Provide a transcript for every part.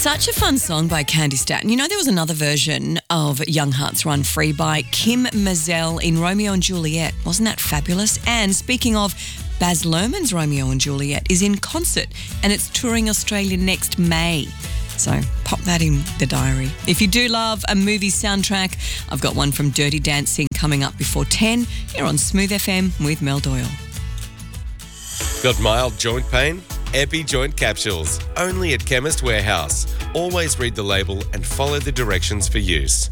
Such a fun song by Candy Staton. You know, there was another version of Young Hearts Run Free by Kim Mazel in Romeo and Juliet. Wasn't that fabulous? And speaking of, Baz Luhrmann's Romeo and Juliet is in concert and it's touring Australia next May. So pop that in the diary. If you do love a movie soundtrack, I've got one from Dirty Dancing coming up before 10 here on Smooth FM with Mel Doyle. Got mild joint pain? Epi Joint Capsules, only at Chemist Warehouse. Always read the label and follow the directions for use.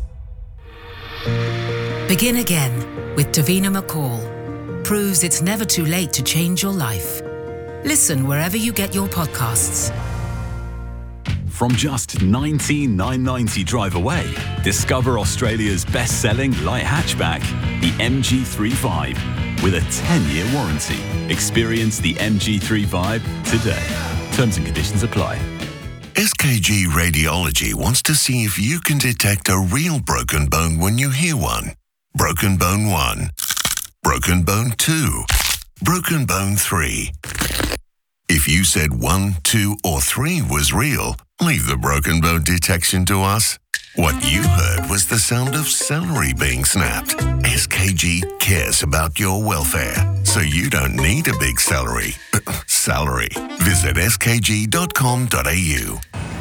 Begin again with Davina McCall. Proves it's never too late to change your life. Listen wherever you get your podcasts. From just $19,990 drive away, discover Australia's best-selling light hatchback, the MG3 Vibe, with a 10-year warranty. Experience the MG3 Vibe today. Terms and conditions apply. SKG Radiology wants to see if you can detect a real broken bone when you hear one. Broken bone 1. Broken bone 2. Broken bone 3. If you said 1, 2, or 3 was real, leave the broken bone detection to us. What you heard was the sound of celery being snapped. SKG cares about your welfare, so you don't need a big salary. Visit skg.com.au.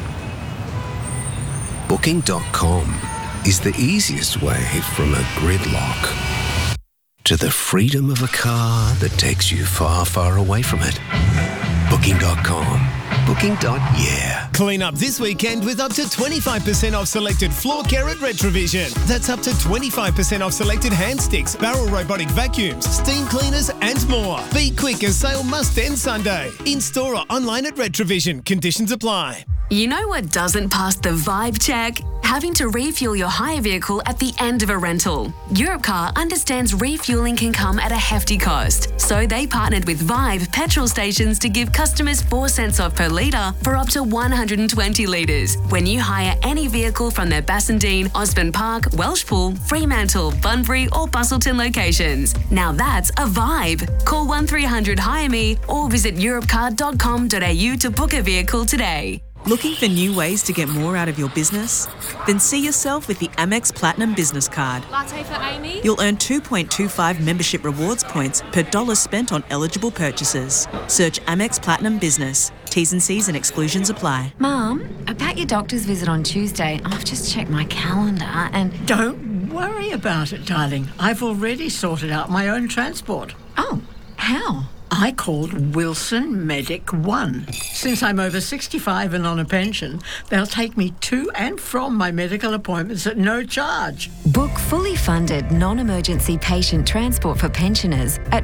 Booking.com is the easiest way from a gridlock to the freedom of a car that takes you far, far away from it. Booking.com. Booking.yeah. Clean up this weekend with up to 25% off selected floor care at Retrovision. That's up to 25% off selected hand sticks, barrel robotic vacuums, steam cleaners and more. Be quick as sale must end Sunday. In-store or online at Retrovision. Conditions apply. You know what doesn't pass the vibe check? Having to refuel your hire vehicle at the end of a rental. Europcar understands refueling can come at a hefty cost, so they partnered with Vibe petrol stations to give customers 4 cents off per litre for up to 120 litres when you hire any vehicle from their Bassendean, Osborne Park, Welshpool, Fremantle, Bunbury or Busselton locations. Now that's a vibe. Call 1300 Hire Me or visit europcar.com.au to book a vehicle today. Looking for new ways to get more out of your business? Then see yourself with the Amex Platinum Business Card. Latte for Amy? You'll earn 2.25 membership rewards points per dollar spent on eligible purchases. Search Amex Platinum Business. T's and C's and exclusions apply. Mum, about your doctor's visit on Tuesday, I've just checked my calendar and... Don't worry about it, darling. I've already sorted out my own transport. Oh, how? I called Wilson Medic One. Since I'm over 65 and on a pension, they'll take me to and from my medical appointments at no charge. Book fully funded non-emergency patient transport for pensioners at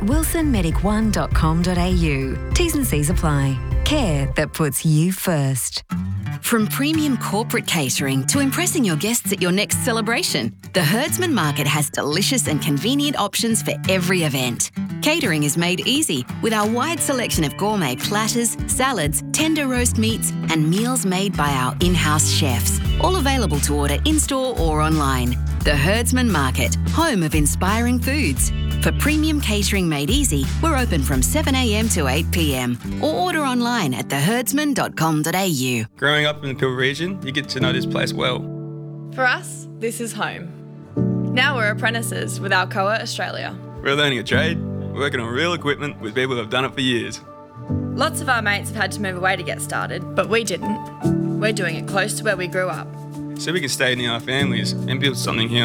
wilsonmedic1.com.au. T's and C's apply. Care that puts you first. From premium corporate catering to impressing your guests at your next celebration, the Herdsman Market has delicious and convenient options for every event. Catering is made easy with our wide selection of gourmet platters, salads, tender roast meats, and meals made by our in-house chefs, all available to order in-store or online. The Herdsman Market, home of inspiring foods. For premium catering made easy, we're open from 7 a.m. to 8 p.m. or order online at theherdsman.com.au. Growing up in the Pilbara region, you get to know this place well. For us, this is home. Now we're apprentices with Alcoa Australia. We're learning a trade, working on real equipment with people that have done it for years. Lots of our mates have had to move away to get started, but we didn't. We're doing it close to where we grew up. So we can stay near our families and build something here.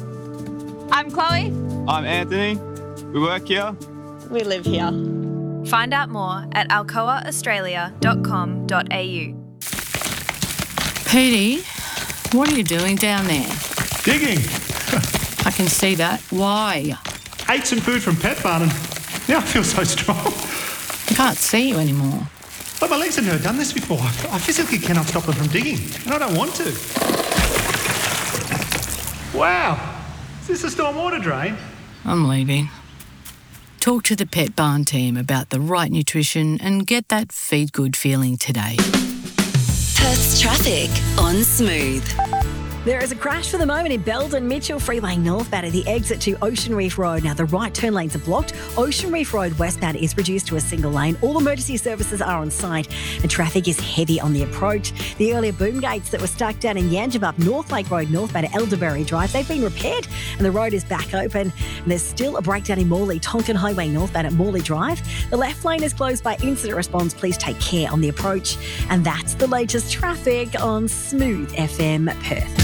I'm Chloe. I'm Anthony. We work here. We live here. Find out more at alcoaaustralia.com.au. Petey, what are you doing down there? Digging. I can see that. Why? Ate some food from Pet Barn and now I feel so strong. I can't see you anymore. But my legs have never done this before. I physically cannot stop them from digging, and I don't want to. Wow. Is this a stormwater drain? I'm leaving. Talk to the Pet Barn team about the right nutrition and get that feed good feeling today. Perth's traffic on Smooth. There is a crash for the moment in Belden Mitchell Freeway northbound at the exit to Ocean Reef Road. Now, the right turn lanes are blocked. Ocean Reef Road westbound is reduced to a single lane. All emergency services are on site and traffic is heavy on the approach. The earlier boom gates that were stuck down in Yangebup North Lake Road northbound at Elderberry Drive, they've been repaired and the road is back open. And there's still a breakdown in Morley, Tonkin Highway northbound at Morley Drive. The left lane is closed by incident response. Please take care on the approach. And that's the latest traffic on Smooth FM Perth.